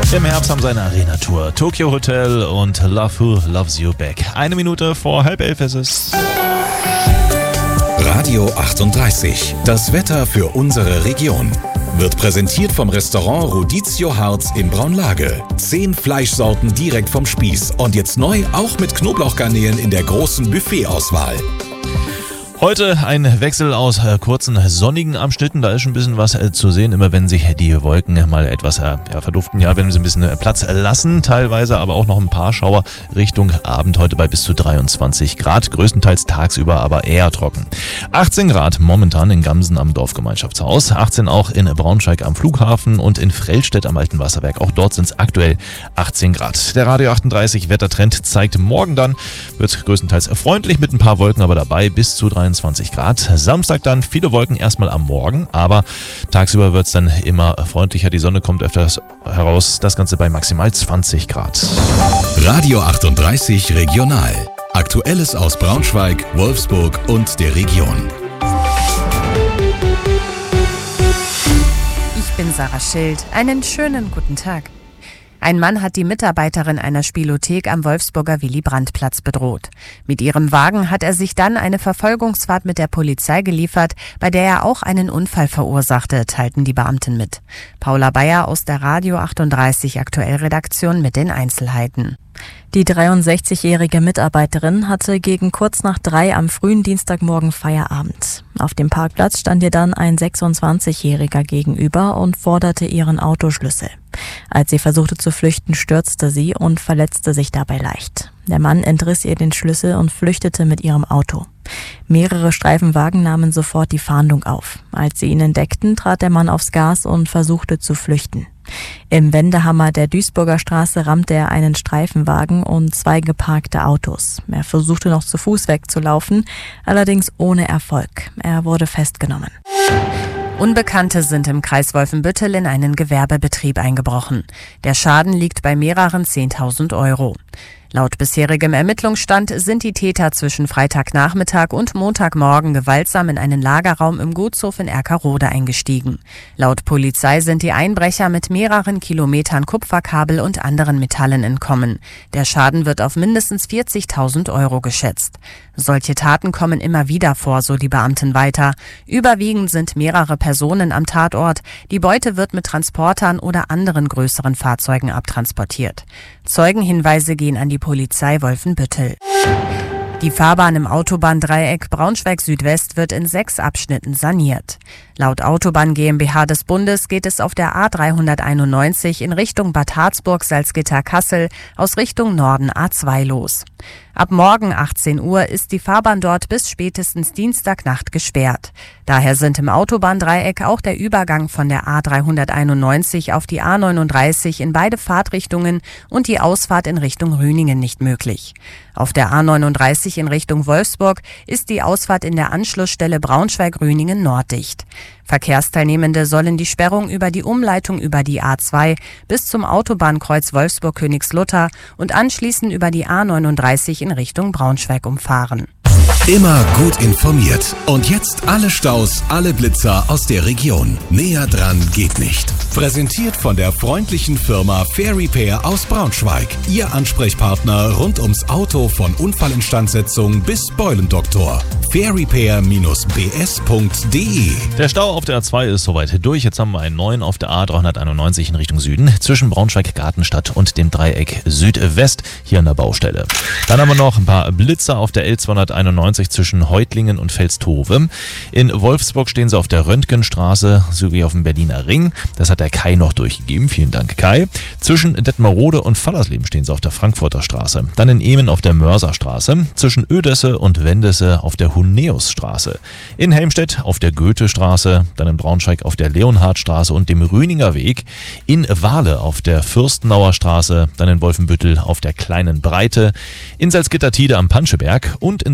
Im Herbst haben sie eine Arena-Tour. Tokyo Hotel und Love Who Loves You Back. 1 Minute vor 10:30 ist es. Radio 38. Das Wetter für unsere Region. Wird präsentiert vom Restaurant Rodizio Harz in Braunlage. 10 Fleischsorten direkt vom Spieß. Und jetzt neu auch mit Knoblauchgarnelen in der großen Buffetauswahl. Heute ein Wechsel aus kurzen sonnigen Abschnitten. Da ist schon ein bisschen was zu sehen, immer wenn sich die Wolken mal etwas verduften. Ja, wenn sie ein bisschen Platz lassen, teilweise aber auch noch ein paar Schauer Richtung Abend heute bei bis zu 23 Grad. Größtenteils tagsüber aber eher trocken. 18 Grad momentan in Gamsen am Dorfgemeinschaftshaus. 18 auch in Braunschweig am Flughafen und in Frellstedt am Alten Wasserwerk. Auch dort sind es aktuell 18 Grad. Der Radio 38 Wettertrend zeigt morgen dann, wird größtenteils freundlich mit ein paar Wolken aber dabei bis zu 23 Grad. Samstag dann viele Wolken erstmal am Morgen, aber tagsüber wird es dann immer freundlicher. Die Sonne kommt öfters heraus. Das Ganze bei maximal 20 Grad. Radio 38 Regional. Aktuelles aus Braunschweig, Wolfsburg und der Region. Ich bin Sarah Schild. Einen schönen guten Tag. Ein Mann hat die Mitarbeiterin einer Spielothek am Wolfsburger Willy-Brandt-Platz bedroht. Mit ihrem Wagen hat er sich dann eine Verfolgungsfahrt mit der Polizei geliefert, bei der er auch einen Unfall verursachte, teilten die Beamten mit. Paula Bayer aus der Radio 38 Aktuell-Redaktion mit den Einzelheiten. Die 63-jährige Mitarbeiterin hatte gegen kurz nach 3 am frühen Dienstagmorgen Feierabend. Auf dem Parkplatz stand ihr dann ein 26-Jähriger gegenüber und forderte ihren Autoschlüssel. Als sie versuchte zu flüchten, stürzte sie und verletzte sich dabei leicht. Der Mann entriss ihr den Schlüssel und flüchtete mit ihrem Auto. Mehrere Streifenwagen nahmen sofort die Fahndung auf. Als sie ihn entdeckten, trat der Mann aufs Gas und versuchte zu flüchten. Im Wendehammer der Duisburger Straße rammte er einen Streifenwagen und 2 geparkte Autos. Er versuchte noch zu Fuß wegzulaufen, allerdings ohne Erfolg. Er wurde festgenommen. Unbekannte sind im Kreis Wolfenbüttel in einen Gewerbebetrieb eingebrochen. Der Schaden liegt bei mehreren 10.000 €. Laut bisherigem Ermittlungsstand sind die Täter zwischen Freitagnachmittag und Montagmorgen gewaltsam in einen Lagerraum im Gutshof in Erkerode eingestiegen. Laut Polizei sind die Einbrecher mit mehreren Kilometern Kupferkabel und anderen Metallen entkommen. Der Schaden wird auf mindestens 40.000 € geschätzt. Solche Taten kommen immer wieder vor, so die Beamten weiter. Überwiegend sind mehrere Personen am Tatort. Die Beute wird mit Transportern oder anderen größeren Fahrzeugen abtransportiert. Zeugenhinweise gehen an die Polizei Wolfenbüttel. Die Fahrbahn im Autobahndreieck Braunschweig-Südwest wird in 6 Abschnitten saniert. Laut Autobahn GmbH des Bundes geht es auf der A391 in Richtung Bad Harzburg, Salzgitter, Kassel aus Richtung Norden A2 los. Ab morgen 18 Uhr ist die Fahrbahn dort bis spätestens Dienstagnacht gesperrt. Daher sind im Autobahndreieck auch der Übergang von der A391 auf die A39 in beide Fahrtrichtungen und die Ausfahrt in Richtung Rüningen nicht möglich. Auf der A39 in Richtung Wolfsburg ist die Ausfahrt in der Anschlussstelle Braunschweig-Rüningen norddicht. Verkehrsteilnehmende sollen die Sperrung über die Umleitung über die A2 bis zum Autobahnkreuz Wolfsburg-Königslutter und anschließend über die A39 in Richtung Braunschweig umfahren. Immer gut informiert. Und jetzt alle Staus, alle Blitzer aus der Region. Näher dran geht nicht. Präsentiert von der freundlichen Firma Fair Repair aus Braunschweig. Ihr Ansprechpartner rund ums Auto von Unfallinstandsetzung bis Beulendoktor. fairrepair-bs.de. Der Stau auf der A2 ist soweit durch. Jetzt haben wir einen neuen auf der A391 in Richtung Süden zwischen Braunschweig-Gartenstadt und dem Dreieck Südwest hier an der Baustelle. Dann haben wir noch ein paar Blitzer auf der L291 zwischen Heutlingen und Velstove. In Wolfsburg stehen sie auf der Röntgenstraße sowie auf dem Berliner Ring. Das hat der Kai noch durchgegeben. Vielen Dank, Kai. Zwischen Detmarode und Fallersleben stehen sie auf der Frankfurter Straße. Dann in Emen auf der Mörserstraße. Zwischen Oedesse und Wendesse auf der Huneusstraße. In Helmstedt auf der Goethestraße. Dann in Braunschweig auf der Leonhardstraße und dem Rüninger Weg. In Wahle auf der Fürstenauer Straße. Dann in Wolfenbüttel auf der Kleinen Breite. In Salzgitter-Tiede am Panscheberg und in